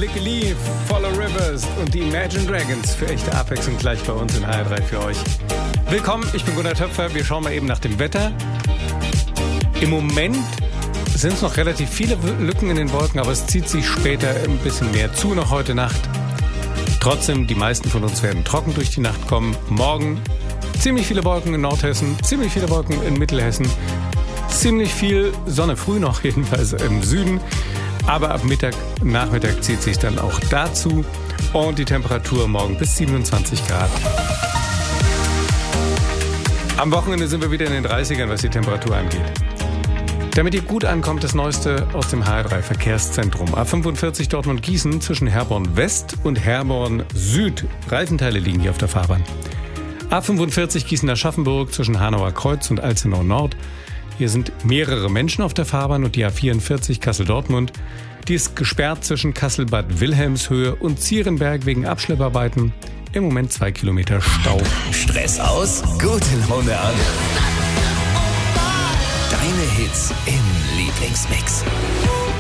Lick a Leaf, Follow Rivers und die Imagine Dragons für echte Abwechslung gleich bei uns in HR3 für euch. Willkommen, ich bin Gunnar Töpfer. Wir schauen mal eben nach dem Wetter. Im Moment sind es noch relativ viele Lücken in den Wolken, aber es zieht sich später ein bisschen mehr zu, noch heute Nacht. Trotzdem, die meisten von uns werden trocken durch die Nacht kommen. Morgen ziemlich viele Wolken in Nordhessen, ziemlich viele Wolken in Mittelhessen, ziemlich viel Sonne früh noch, jedenfalls im Süden. Aber ab Nachmittag zieht sich dann auch dazu und die Temperatur morgen bis 27 Grad. Am Wochenende sind wir wieder in den 30ern, was die Temperatur angeht. Damit ihr gut ankommt, das Neueste aus dem HR3 Verkehrszentrum. A45 Dortmund-Gießen zwischen Herborn West und Herborn Süd. Reifenteile liegen hier auf der Fahrbahn. A45 Gießen-Aschaffenburg zwischen Hanauer Kreuz und Alzenau Nord. Hier sind mehrere Menschen auf der Fahrbahn und die A44 Kassel-Dortmund. Die ist gesperrt zwischen Kassel-Bad Wilhelmshöhe und Zierenberg wegen Abschlepparbeiten. Im Moment 2 Kilometer Stau. Stress aus, gute Laune an. Deine Hits im Lieblingsmix.